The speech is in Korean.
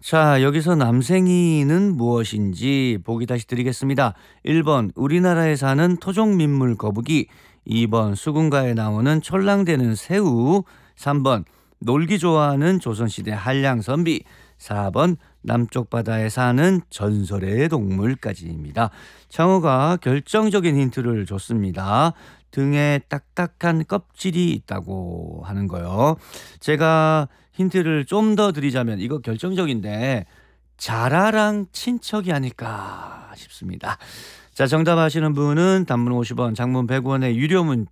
자, 여기서 남생이는 무엇인지 보기 다시 드리겠습니다. 1번 우리나라에 사는 토종민물 거북이, 2번 수군가에 나오는 촐랑대는 새우, 3번 놀기 좋아하는 조선시대 한량선비, 4번 남쪽 바다에 사는 전설의 동물까지입니다. 창호가 결정적인 힌트를 줬습니다. 등에 딱딱한 껍질이 있다고 하는 거요. 제가 힌트를 좀 더 드리자면 이거 결정적인데 자라랑 친척이 아닐까 싶습니다. 자, 정답 아시는 분은 단문 50원, 장문 100원의 유료 문자